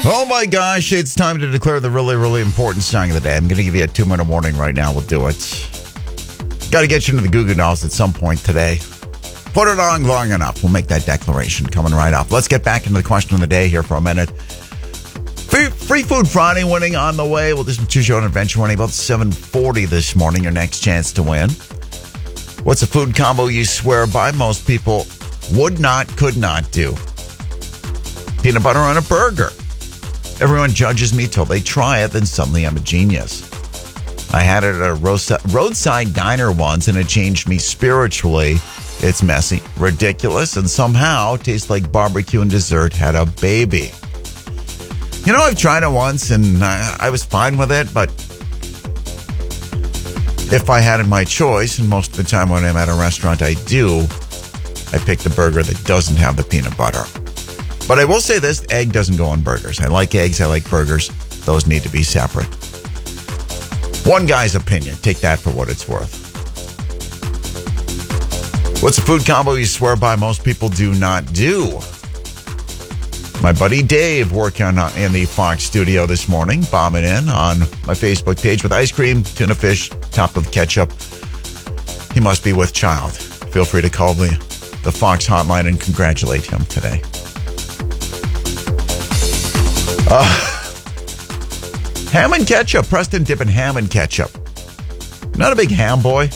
Oh my gosh, it's time to declare the really, really important song of the day. I'm going to give you a 2-minute warning right now. We'll do it. Got to get you into the Goo Goo Dolls at some point today. Put it on long enough. We'll make that declaration coming right up. Let's get back into the question of the day here for a minute. Free Food Friday winning on the way. We'll do some Choose Your Own Adventure winning about 7:40 this morning. Your next chance to win. What's a food combo you swear by most people would not, could not do? Peanut butter on a burger. Everyone judges me till they try it, then suddenly I'm a genius. I had it at a roadside diner once, and it changed me spiritually. It's messy, ridiculous, and somehow tastes like barbecue and dessert had a baby. You know, I've tried it once, and I was fine with it, but if I had my choice, and most of the time when I'm at a restaurant I do, I pick the burger that doesn't have the peanut butter. But I will say this, egg doesn't go on burgers. I like eggs, I like burgers. Those need to be separate. One guy's opinion. Take that for what it's worth. What's a food combo you swear by most people do not do? My buddy Dave working in the Fox studio this morning, bombing in on my Facebook page with ice cream, tuna fish, topped with ketchup. He must be with child. Feel free to call the Fox hotline and congratulate him today. Ham and ketchup. Preston dipping ham and ketchup. Not a big ham boy.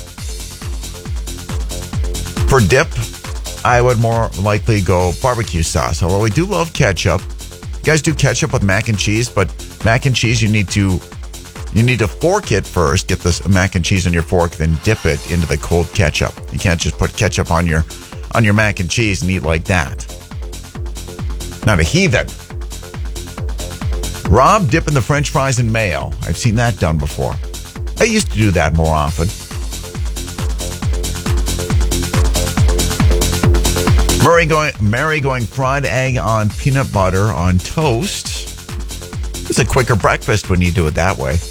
For dip, I would more likely go barbecue sauce. Although we do love ketchup. You guys do ketchup with mac and cheese, but mac and cheese you need to fork it first. Get this mac and cheese on your fork, then dip it into the cold ketchup. You can't just put ketchup on your mac and cheese and eat like that. Not a heathen. Rob dipping the French fries in mayo. I've seen that done before. I used to do that more often. Mary going fried egg on peanut butter on toast. It's a quicker breakfast when you do it that way.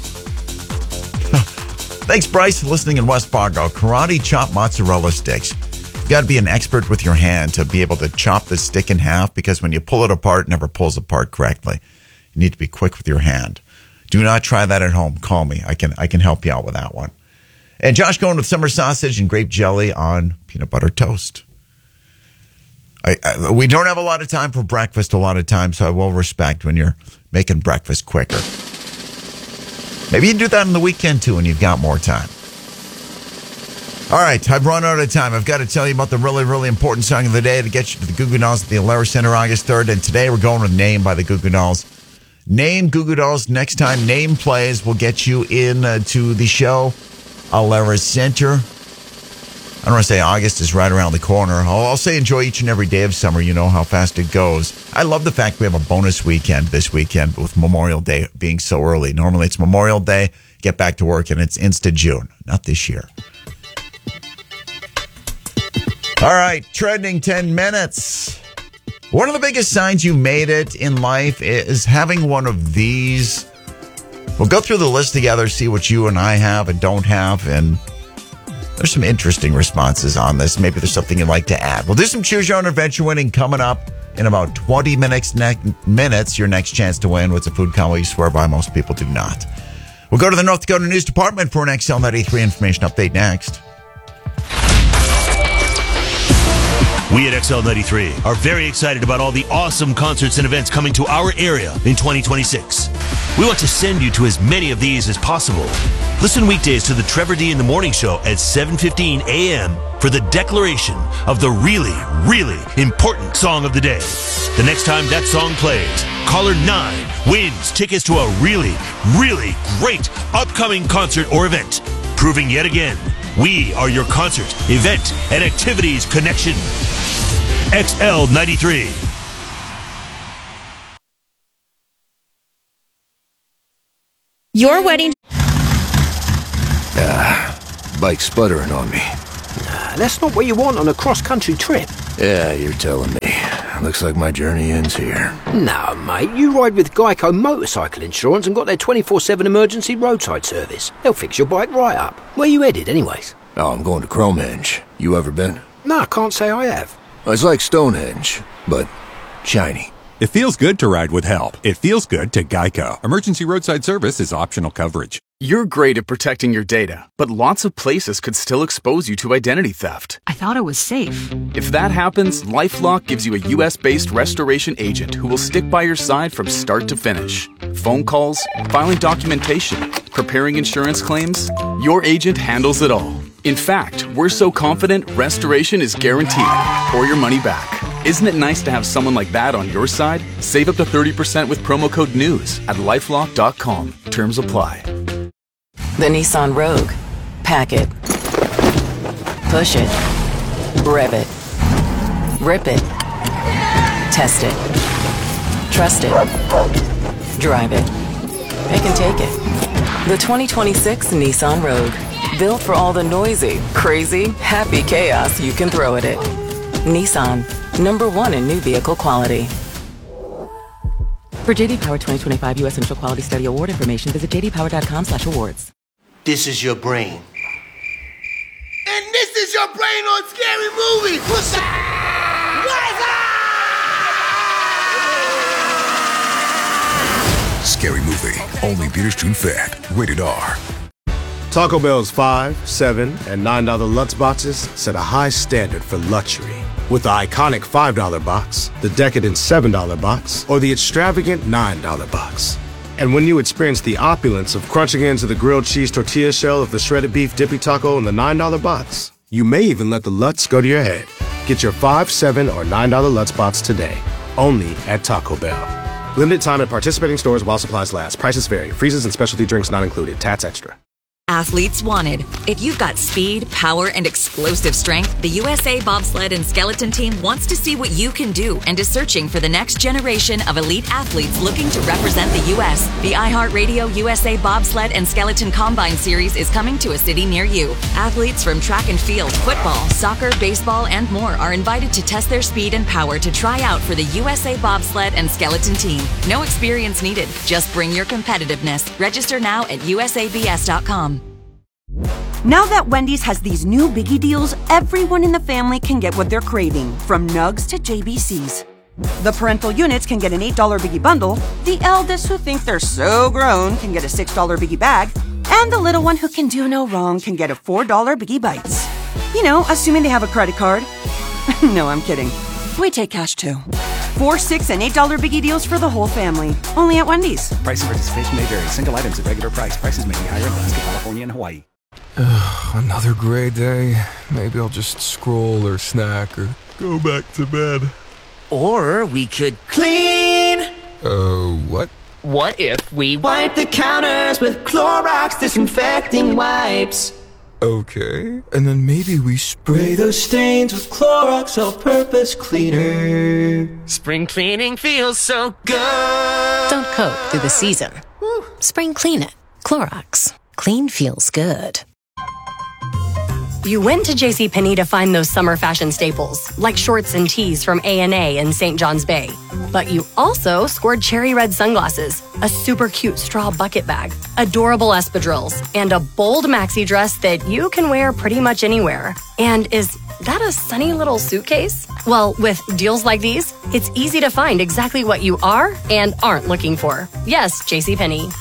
Thanks, Bryce, listening in West Fargo. Karate chop mozzarella sticks. You've got to be an expert with your hand to be able to chop the stick in half, because when you pull it apart, it never pulls apart correctly. You need to be quick with your hand. Do not try that at home. Call me. I can help you out with that one. And Josh going with summer sausage and grape jelly on peanut butter toast. We don't have a lot of time for breakfast a lot of times, so I will respect when you're making breakfast quicker. Maybe you can do that on the weekend too when you've got more time. All right, I've run out of time. I've got to tell you about the really, really important song of the day to get you to the Goo Goo Dolls at the Alara Center August 3rd. And today we're going with Name by the Goo Goo Dolls. Name Goo Goo Dolls. Next time Name plays, we'll get you in to the show. Alara Center. I don't want to say August is right around the corner. I'll say enjoy each and every day of summer. You know how fast it goes. I love the fact we have a bonus weekend this weekend with Memorial Day being so early. Normally it's Memorial Day, get back to work, and it's Insta June. Not this year. All right, trending 10 minutes. One of the biggest signs you made it in life is having one of these. We'll go through the list together, see what you and I have and don't have, and there's some interesting responses on this. Maybe there's something you'd like to add. We'll do some Choose Your Own Adventure winning coming up in about 20 minutes. Your next chance to win. What's a food combo you swear by most people do not? We'll go to the North Dakota News Department for an XL93 information update next. We at XL93 are very excited about all the awesome concerts and events coming to our area in 2026. We want to send you to as many of these as possible. Listen weekdays to the Trevor D in the Morning Show at 7:15 a.m. for the declaration of the really, really important song of the day. The next time that song plays, caller 9 wins tickets to a really, really great upcoming concert or event, proving yet again we are your concert, event, and activities connection. XL93. Your wedding. Bike's sputtering on me. Nah, that's not what you want on a cross-country trip. Yeah, you're telling me. Looks like my journey ends here. No, mate, you ride with Geico Motorcycle Insurance and got their 24/7 emergency roadside service. They'll fix your bike right up. Where you headed, anyways? Oh, I'm going to Cromenge. You ever been? No, I can't say I have. It's like Stonehenge, but shiny. It feels good to ride with help. It feels good to Geico. Emergency roadside service is optional coverage. You're great at protecting your data, but lots of places could still expose you to identity theft. I thought it was safe. If that happens, LifeLock gives you a US-based restoration agent who will stick by your side from start to finish. Phone calls, filing documentation, preparing insurance claims, your agent handles it all. In fact, we're so confident restoration is guaranteed or your money back. Isn't it nice to have someone like that on your side? Save up to 30% with promo code NEWS at lifelock.com. Terms apply. The Nissan Rogue. Pack it. Push it. Rev it. Rip it. Test it. Trust it. Drive it. It can take it. The 2026 Nissan Rogue. Built for all the noisy, crazy, happy chaos you can throw at it. Nissan. #1 in new vehicle quality. For JD Power 2025 U.S. Central Quality Study Award information, visit jdpower.com/awards. This is your brain. And this is your brain on Scary Movie. What's up? Scary Movie. Only theaters June 5th. Rated R. Taco Bell's $5, $7, and $9 Lutz boxes set a high standard for luxury. With the iconic $5 box, the decadent $7 box, or the extravagant $9 box. And when you experience the opulence of crunching into the grilled cheese tortilla shell of the shredded beef dippy taco in the $9 box, you may even let the Lutz go to your head. Get your $5, $7, or $9 Lutz box today. Only at Taco Bell. Limited time at participating stores while supplies last. Prices vary. Freezes and specialty drinks not included. Tats extra. Athletes wanted. If you've got speed, power, and explosive strength, the USA Bobsled and Skeleton Team wants to see what you can do and is searching for the next generation of elite athletes looking to represent the U.S. The iHeartRadio USA Bobsled and Skeleton Combine Series is coming to a city near you. Athletes from track and field, football, soccer, baseball, and more are invited to test their speed and power to try out for the USA Bobsled and Skeleton Team. No experience needed. Just bring your competitiveness. Register now at usabs.com. Now that Wendy's has these new biggie deals, everyone in the family can get what they're craving, from nugs to JBCs. The parental units can get an $8 biggie bundle, the eldest who think they're so grown can get a $6 biggie bag, and the little one who can do no wrong can get a $4 biggie bites. You know, assuming they have a credit card. No, I'm kidding. We take cash too. 4, 6, and $8 biggie deals for the whole family. Only at Wendy's. Price and participation may vary. Single items at regular price. Prices may be higher in Alaska, California, and Hawaii. Another gray day. Maybe I'll just scroll or snack or go back to bed. Or we could clean. What? What if we wipe the counters with Clorox disinfecting wipes? Okay. And then maybe we spray those stains with Clorox all-purpose cleaner. Spring cleaning feels so good. Don't cope through the season. Spring clean it. Clorox. Clean feels good. You went to JCPenney to find those summer fashion staples, like shorts and tees from A&A in St. John's Bay. But you also scored cherry red sunglasses, a super cute straw bucket bag, adorable espadrilles, and a bold maxi dress that you can wear pretty much anywhere. And is that a sunny little suitcase? Well, with deals like these, it's easy to find exactly what you are and aren't looking for. Yes, JCPenney.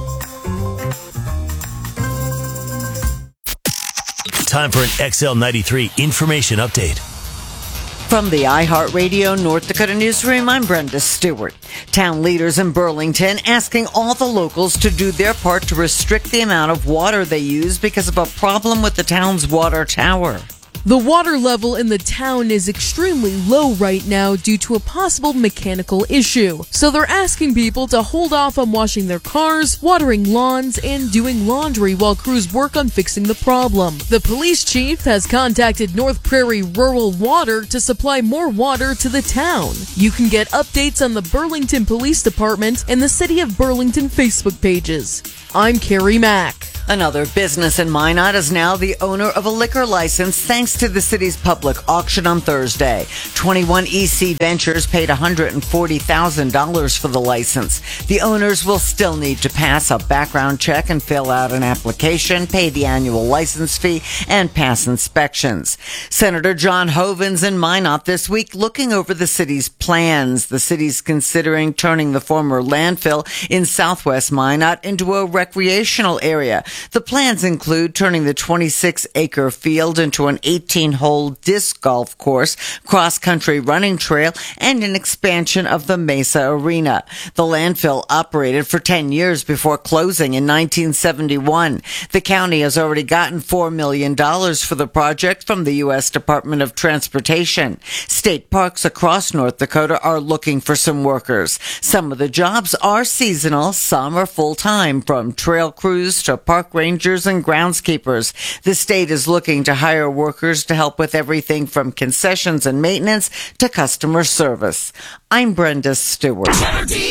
Time for an XL93 information update. From the iHeartRadio North Dakota Newsroom, I'm Brenda Stewart. Town leaders in Burlington asking all the locals to do their part to restrict the amount of water they use because of a problem with the town's water tower. The water level in the town is extremely low right now due to a possible mechanical issue. So they're asking people to hold off on washing their cars, watering lawns, and doing laundry while crews work on fixing the problem. The police chief has contacted North Prairie Rural Water to supply more water to the town. You can get updates on the Burlington Police Department and the City of Burlington Facebook pages. I'm Carrie Mack. Another business in Minot is now the owner of a liquor license thanks to the city's public auction on Thursday. 21 EC Ventures paid $140,000 for the license. The owners will still need to pass a background check and fill out an application, pay the annual license fee, and pass inspections. Senator John Hoeven's in Minot this week looking over the city's plans. The city's considering turning the former landfill in southwest Minot into a recreational area. The plans include turning the 26-acre field into an 18-hole disc golf course, cross-country running trail, and an expansion of the Mesa Arena. The landfill operated for 10 years before closing in 1971. The county has already gotten $4 million for the project from the U.S. Department of Transportation. State parks across North Dakota are looking for some workers. Some of the jobs are seasonal, some are full-time, from trail crews to park rangers and groundskeepers. The state is looking to hire workers to help with everything from concessions and maintenance to customer service. I'm Brenda Stewart.